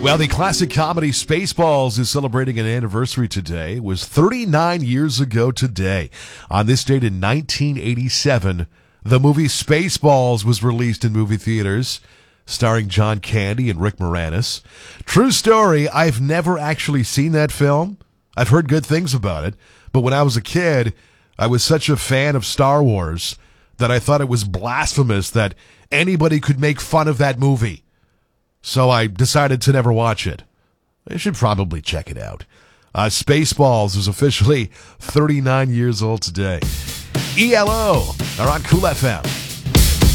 Well, the classic comedy Spaceballs is celebrating an anniversary today. It was 39 years ago today. On this date in 1987, the movie Spaceballs was released in movie theaters, starring John Candy and Rick Moranis. True story, I've never actually seen that film. I've heard good things about it, but when I was a kid, I was such a fan of Star Wars that I thought it was blasphemous that anybody could make fun of that movie. So I decided to never watch it. I should probably check it out. Spaceballs is officially 39 years old today. ELO are on Cool FM.